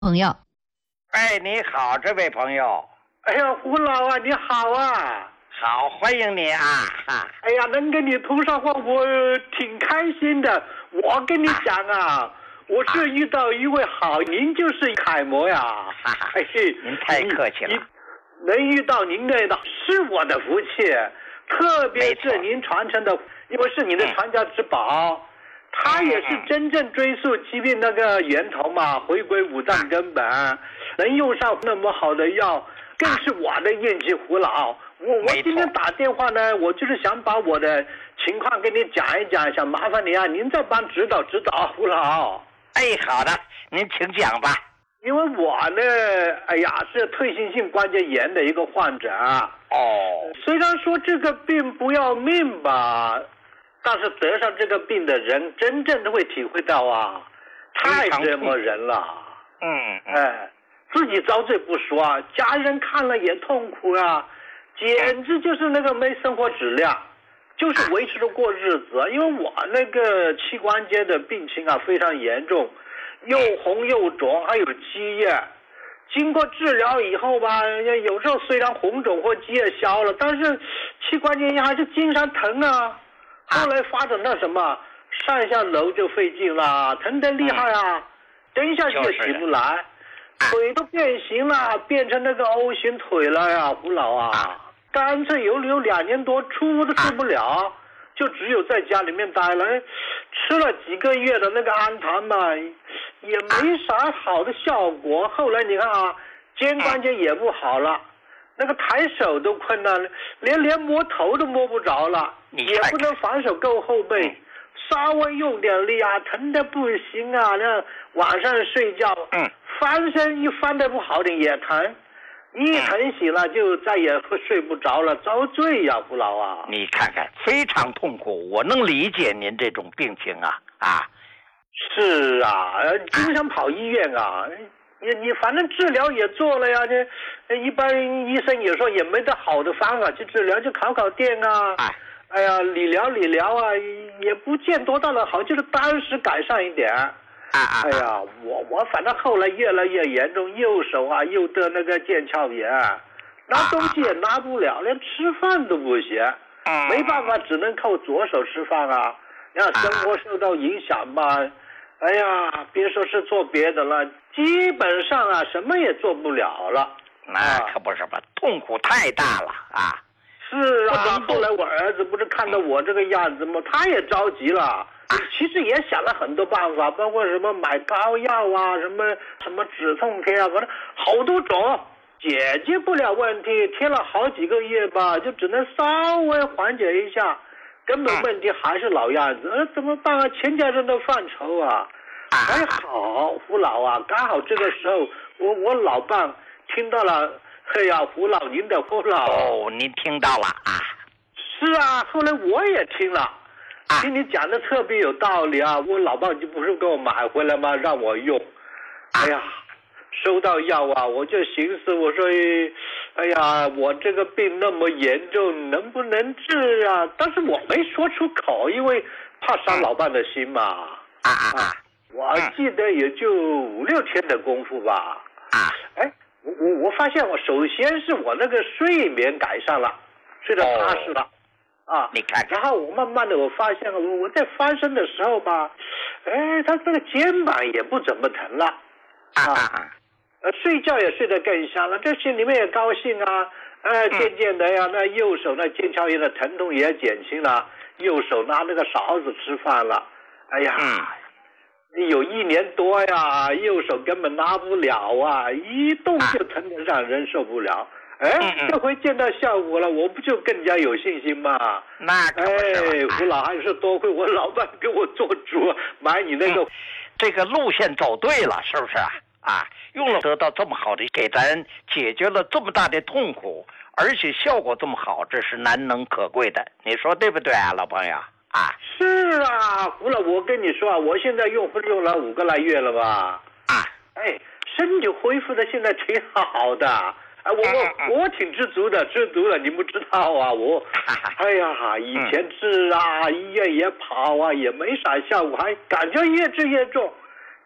朋友。 哎，你好，这位朋友。 哎呀，胡老啊，你好啊！ 好，欢迎你啊！ 哎呀，能跟你通上话，我挺开心的。我跟你讲啊，我是遇到一位好，您就是楷模呀！ 哎，您太客气了。 能遇到您的是我的福气，特别是您传承的，因为是你的传家之宝。他也是真正追溯疾病那个源头嘛，回归五脏根本，能用上那么好的药，更是我的运气，胡老。我今天打电话呢，我就是想把我的情况跟你讲一讲，想麻烦你啊，您再帮指导指导，胡老。 哎，好的，您请讲吧。 因为我呢，哎呀，是退行性关节炎的一个患者。虽然说这个病不要命吧，但是得上这个病的人真正都会体会到啊，太折磨人了。自己遭罪不说啊，家人看了也痛苦啊，简直就是那个没生活质量，就是维持着过日子。因为我那个膝关节的病情啊非常严重，又红又肿，还有积液。经过治疗以后吧，有时候虽然红肿或积液消了，但是膝关节炎还是经常疼啊。后来发展到什么，上下楼就费劲了，疼得厉害啊，蹲下去也起不来，腿都变形了，变成那个 O 型腿了呀，胡老啊，干脆有2年多出屋都出不了，就只有在家里面待了，吃了几个月的那个安thần嘛，也没啥好的效果。后来你看啊，肩关节也不好了，那个抬手都困难了，连摸头都摸不着了，也不能反手够后背，稍微用点力啊，疼得不行啊。那晚上睡觉，翻身一翻得不好点也疼，一疼醒了就再也睡不着了，遭罪呀，胡老啊！ 你看看，非常痛苦，我能理解您这种病情啊。 是啊，经常跑医院啊。你反正治疗也做了呀，这一般医生也说也没得好的方法去治疗，就考电啊，哎呀理疗啊，也不见多大的好，就是当时改善一点。哎呀，我反正后来越来越严重，右手啊又得那个腱鞘炎，拿东西也拿不了，连吃饭都不行，没办法，只能靠左手吃饭啊，让生活受到影响吧。哎呀，别说是做别的了，基本上啊什么也做不了了。 那可不是吧，痛苦太大了啊。 是啊，后来我儿子不是看到我这个样子吗？他也着急了。其实也想了很多办法，包括什么买膏药啊，什么止痛贴啊，反正好多种，解决不了问题，贴了好几个月吧，就只能稍微缓解一下，根本问题还是老样子。怎么办啊？全家人都犯愁啊。还好胡老啊，刚好这个时候我老伴听到了，哎呀，胡老您的胡老。 您听到了啊？ 是啊，后来我也听了。听你讲的特别有道理啊！我老伴就不是给我买回来吗？让我用。哎呀，收到药啊，我就寻思，我说，哎呀，我这个病那么严重，能不能治啊？但是我没说出口，因为怕伤老伴的心嘛。我记得也就5、6天的功夫吧。我发现首先是我那个睡眠改善了，睡得踏实了。 你看， 然后我慢慢的我发现我在翻身的时候吧，他这个肩膀也不怎么疼了，睡觉也睡得更香了，这心里面也高兴啊，渐渐的呀，那右手那腱鞘炎的疼痛也减轻了，右手拿那个勺子吃饭了，哎呀，有1年多呀，右手根本拿不了啊，一动就疼得让人受不了。这回见到效果了，我不就更加有信心吗？ 那可不是胡老还是多亏我老伴给我做主，买你那个， 这个路线走对了，是不是用了得到这么好的，给咱解决了这么大的痛苦，而且效果这么好，这是难能可贵的，你说对不对啊，老朋友？ 是啊，胡老，我跟你说啊，我现在用了5个来月了吧？身体恢复的现在挺好的。我挺知足的，你不知道啊，哎呀，以前治啊，医院也跑啊，也没啥效果，还感觉越治越重，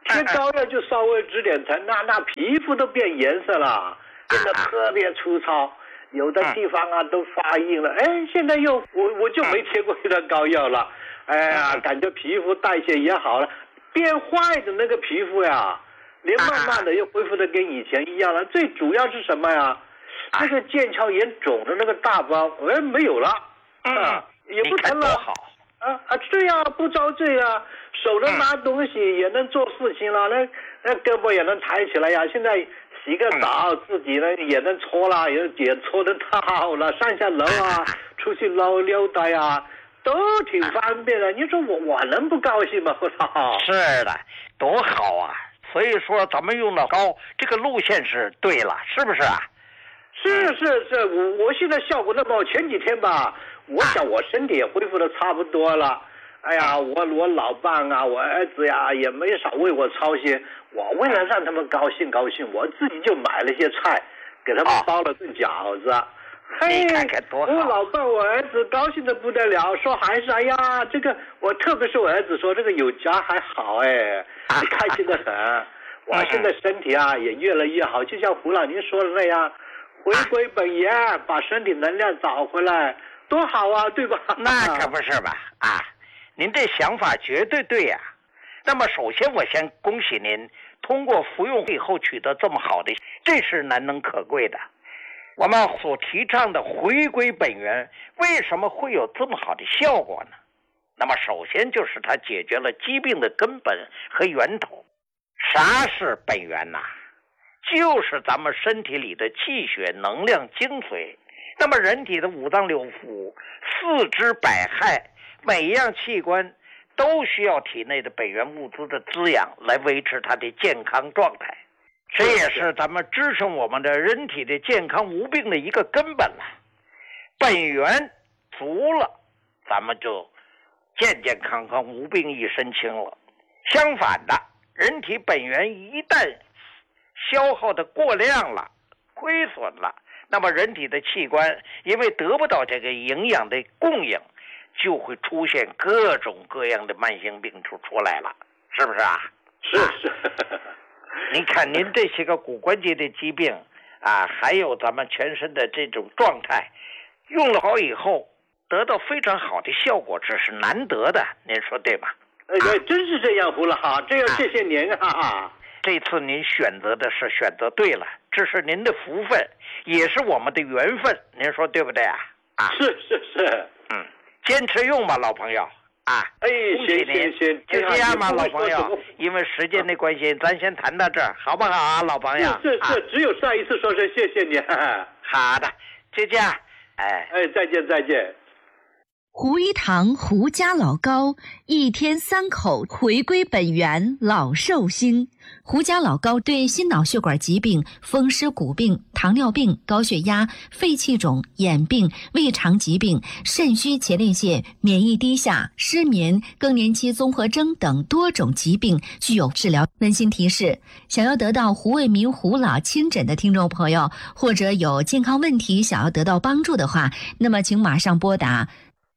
贴膏药就稍微指点层，那皮肤都变颜色了，变得特别粗糙，有的地方啊都发硬了。哎，现在又我就没贴过这个膏药了，哎呀，感觉皮肤代谢也好了，变坏的那个皮肤呀，连慢慢的又恢复的跟以前一样了。最主要是什么呀？那个腱鞘炎肿的那个大包，没有了，也不疼了。对呀，不遭罪啊，手能拿东西，也能做事情了，那胳膊也能抬起来呀。现在洗个澡，自己呢也能搓了，也搓得到了，上下楼啊，出去溜达呀，都挺方便的。你说我能不高兴吗？ 是的，多好啊！所以说咱们用的膏，这个路线是对了，是不是啊？ 是，我现在效果那么好，前几天吧，我想我身体也恢复的差不多了。哎呀，我老伴啊，我儿子呀，也没少为我操心。我为了让他们高兴，我自己就买了些菜，给他们包了顿饺子。 你看看多好！ 我老伴我儿子高兴的不得了，说还是哎呀，这个我特别是我儿子说这个有家还好哎，开心的很。我现在身体啊也越来越好，就像胡老您说的那样。回归本源，把身体能量找回来，多好啊，对吧？ 那可不是吧？您这想法绝对对呀。那么首先我先恭喜您，通过服用以后取得这么好的，这是难能可贵的。我们所提倡的回归本源，为什么会有这么好的效果呢？那么首先就是它解决了疾病的根本和源头。啥是本源呐？就是咱们身体里的气血能量精髓。那么人体的五脏六腑、四肢百骸，每一样器官都需要体内的本源物资的滋养来维持它的健康状态，这也是咱们支撑我们的人体的健康无病的一个根本了。本源足了，咱们就健健康康无病一身轻了。相反的，人体本源一旦消耗的过量了，亏损了，那么人体的器官因为得不到这个营养的供应，就会出现各种各样的慢性病出来了，是不是啊？ 是。 你看您这些个骨关节的疾病啊，还有咱们全身的这种状态，用了好以后得到非常好的效果，这是难得的，您说对吗？ 真是这样，胡老哈，这要谢谢您啊。 这次您选择对了，这是您的福分，也是我们的缘分，您说对不对啊？ 是， 坚持用吧，老朋友啊！恭喜您，就这样吧，老朋友。因为时间的关系，咱先谈到这儿，好不好啊，老朋友？ 是，只有上一次说声谢谢你。 好的，就这样。 再见。 胡一堂胡家老膏，一天3口，回归本源，老寿星。胡家老膏对心脑血管疾病、风湿骨病、糖尿病、高血压、肺气肿、眼病、胃肠疾病、肾虚前列腺、免疫低下、失眠、更年期综合征等多种疾病具有治疗。温馨提示：想要得到胡卫民胡老亲诊的听众朋友，或者有健康问题想要得到帮助的话，那么请马上拨打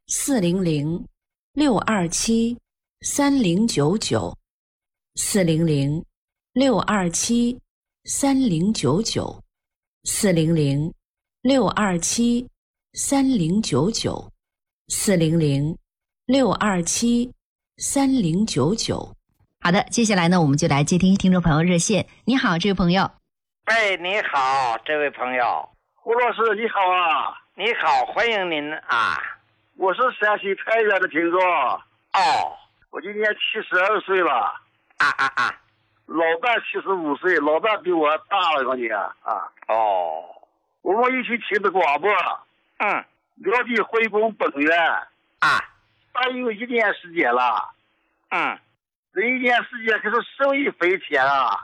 400-627-3099，400-627-3099，400-627-3099。好的，接下来呢，我们就来接听听众朋友热线。你好，这位朋友。 你好，这位朋友。 胡老师，你好啊。 你好，欢迎您啊。 我是陕西太原的听众。我今年72岁了。老伴75岁，老伴比我大了个年啊。我们一起听的广播。了解回归本源。大约有1年时间了。这1年时间可是受益匪浅啊。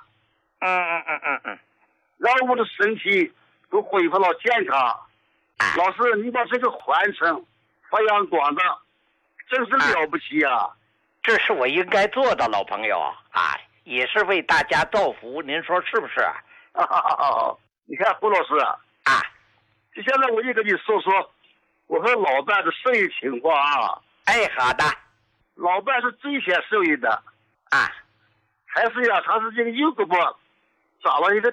让我们的身体都恢复了健康。老师，你把这个传承发扬光大，真是了不起啊！ 这是我应该做的，老朋友啊，也是为大家造福，您说是不是？ 你看胡老师就现在我就跟你说说我和老伴的生意情况啊。 好的。 老伴是最先受益的还是要长时间右胳膊找了一个